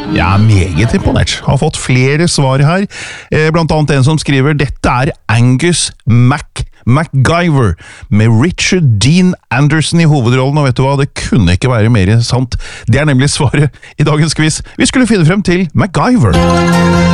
Ja, meget imponert. Har fått flere svar her, blant annet en som skriver «Dette er Angus MacGyver med Richard Dean Anderson i hovedrollen», og vet du hva, det kunne ikke være mer sant. Det er nemlig svaret i dagens quiz. Vi skulle finne frem til MacGyver.